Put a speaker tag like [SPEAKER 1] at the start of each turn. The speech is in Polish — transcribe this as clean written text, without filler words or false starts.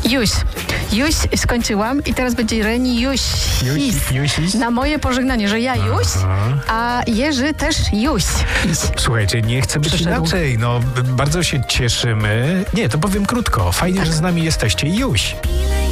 [SPEAKER 1] Juś skończyłam i teraz będzie Reni
[SPEAKER 2] Juś.
[SPEAKER 1] na moje pożegnanie, że ja Juś, a Jerzy też Juś.
[SPEAKER 2] Słuchajcie, nie chcę być inaczej. No, bardzo się cieszymy. Nie, to powiem krótko. Fajnie, że z nami jesteście. Juś.